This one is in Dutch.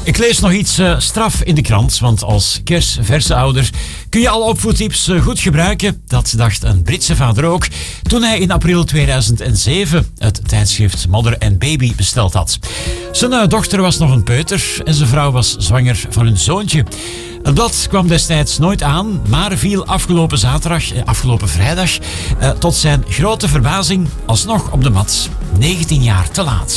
Ik lees nog iets straf in de krant, want als kersverse ouder kun je al opvoedtips goed gebruiken. Dat dacht een Britse vader ook, toen hij in april 2007 het tijdschrift Mother and Baby besteld had. Zijn dochter was nog een peuter en zijn vrouw was zwanger van hun zoontje. Het blad kwam destijds nooit aan, maar viel afgelopen vrijdag, tot zijn grote verbazing alsnog op de mat. 19 jaar te laat.